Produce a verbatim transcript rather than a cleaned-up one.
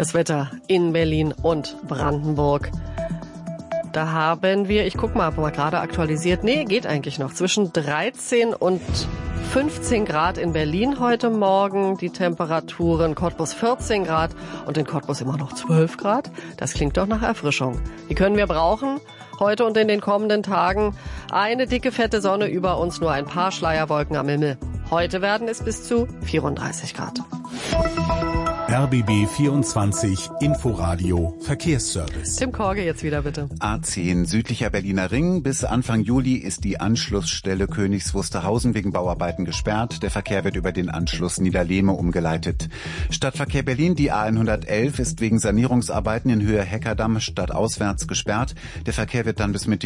Das Wetter in Berlin und Brandenburg. Da haben wir, ich guck mal, ob man gerade aktualisiert. Nee, geht eigentlich noch. Zwischen dreizehn und fünfzehn Grad in Berlin heute Morgen. Die Temperaturen Cottbus vierzehn Grad und in Cottbus immer noch zwölf Grad. Das klingt doch nach Erfrischung. Die können wir brauchen. Heute und in den kommenden Tagen eine dicke, fette Sonne über uns, nur ein paar Schleierwolken am Himmel. Heute werden es bis zu vierunddreißig Grad. R B B vierundzwanzig Inforadio Verkehrsservice. Tim Korge jetzt wieder bitte. A zehn südlicher Berliner Ring. Bis Anfang Juli ist die Anschlussstelle Königs Wusterhausen wegen Bauarbeiten gesperrt. Der Verkehr wird über den Anschluss Niederlehme umgeleitet. Stadtverkehr Berlin, die A hundertelf ist wegen Sanierungsarbeiten in Höhe Heckerdamm stadtauswärts gesperrt. Der Verkehr wird dann bis Mitte